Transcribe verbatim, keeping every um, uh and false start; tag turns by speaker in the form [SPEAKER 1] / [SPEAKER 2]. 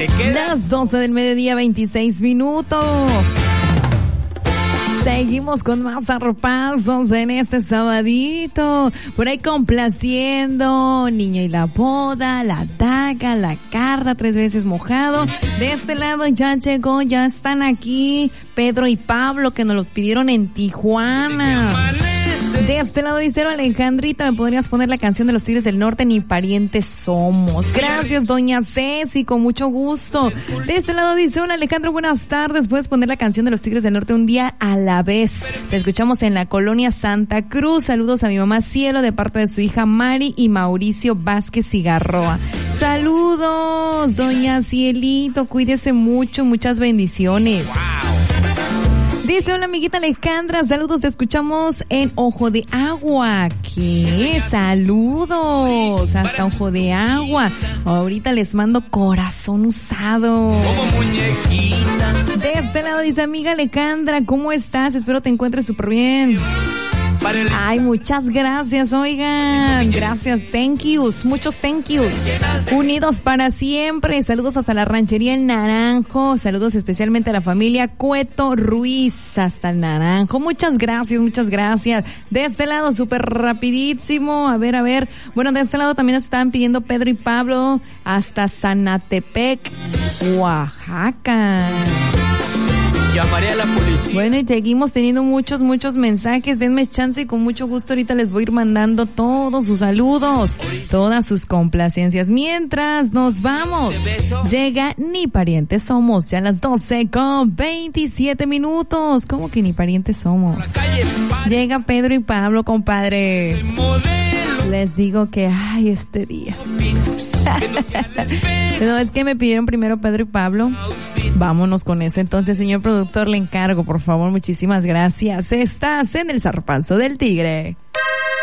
[SPEAKER 1] Las doce del mediodía, veintiséis minutos. Seguimos con más zarpazos en este sabadito. Por ahí complaciendo Niño y la Boda, La Daga, La Carla, Tres Veces Mojado. De este lado ya llegó, ya están aquí Pedro y Pablo, que nos los pidieron en Tijuana. De este lado dice Alejandrita, ¿me podrías poner la canción de los Tigres del Norte? Ni parientes somos. Gracias, doña Ceci, con mucho gusto. De este lado dice, hola Alejandro, buenas tardes. ¿Puedes poner la canción de los Tigres del Norte un día a la vez? Te escuchamos en la colonia Santa Cruz. Saludos a mi mamá Cielo de parte de su hija Mari y Mauricio Vázquez Cigarroa. Saludos, doña Cielito, cuídese mucho, muchas bendiciones. Dice, hola amiguita Alejandra, saludos, te escuchamos en Ojo de Agua. ¿Qué? Saludos, hasta Ojo de Agua. Ahorita les mando corazón usado. Como muñequita. De este lado dice, amiga Alejandra, ¿cómo estás? Espero te encuentres súper bien. Ay, muchas gracias, oigan, gracias, thank yous, muchos thank yous. Unidos para siempre, saludos hasta la ranchería El Naranjo, saludos especialmente a la familia Cueto Ruiz, hasta el Naranjo, muchas gracias, muchas gracias. De este lado, súper rapidísimo, a ver, a ver, bueno, de este lado también nos estaban pidiendo Pedro y Pablo, hasta Zanatepec, Oaxaca.
[SPEAKER 2] Llamaré a la policía.
[SPEAKER 1] Bueno, y seguimos teniendo muchos, muchos mensajes. Denme chance y con mucho gusto ahorita les voy a ir mandando todos sus saludos, todas sus complacencias. Mientras nos vamos, llega Ni Parientes Somos, ya a las doce con veintisiete minutos. ¿Cómo que ni parientes somos? Llega Pedro y Pablo, compadre. Les digo que, ay, este día. No, es que me pidieron primero Pedro y Pablo. Vámonos con ese. Entonces, señor productor, le encargo, por favor, muchísimas gracias. Estás en el zarpazo del tigre.